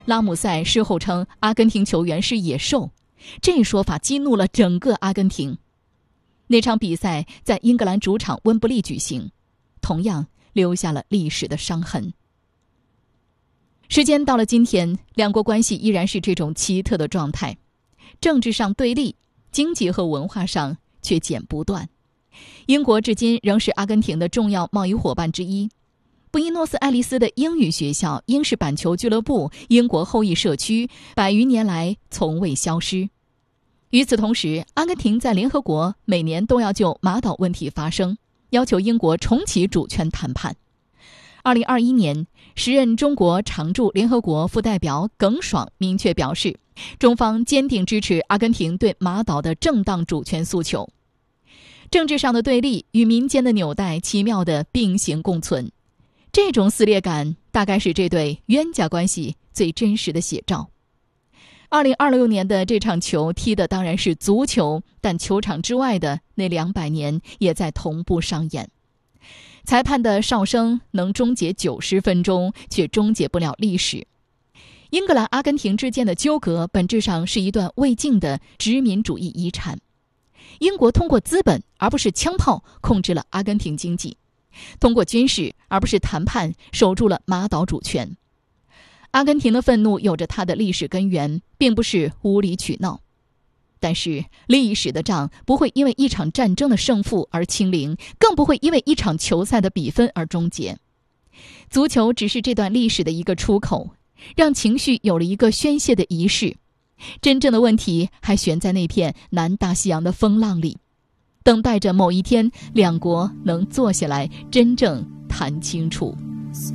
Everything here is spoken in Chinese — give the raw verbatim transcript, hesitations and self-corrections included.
拉姆塞事后称阿根廷球员是野兽，这一说法激怒了整个阿根廷。那场比赛在英格兰主场温布利举行，同样留下了历史的伤痕。时间到了今天，两国关系依然是这种奇特的状态，政治上对立，经济和文化上却剪不断。英国至今仍是阿根廷的重要贸易伙伴之一。布宜诺斯艾利斯的英语学校、英式板球俱乐部、英国后裔社区，百余年来从未消失。与此同时，阿根廷在联合国每年都要就马岛问题发声，要求英国重启主权谈判。二零二一年，时任中国常驻联合国副代表耿爽明确表示，中方坚定支持阿根廷对马岛的正当主权诉求。政治上的对立与民间的纽带奇妙地并行共存，这种撕裂感大概是这对冤家关系最真实的写照。二零二六年的这场球踢的当然是足球，但球场之外的那两百年也在同步上演。裁判的哨声能终结九十分钟，却终结不了历史。英格兰、阿根廷之间的纠葛本质上是一段未尽的殖民主义遗产。英国通过资本而不是枪炮控制了阿根廷经济，通过军事而不是谈判守住了马岛主权。阿根廷的愤怒有着它的历史根源，并不是无理取闹。但是历史的账不会因为一场战争的胜负而清零，更不会因为一场球赛的比分而终结。足球只是这段历史的一个出口，让情绪有了一个宣泄的仪式。真正的问题还悬在那片南大西洋的风浪里，等待着某一天两国能坐下来真正谈清楚。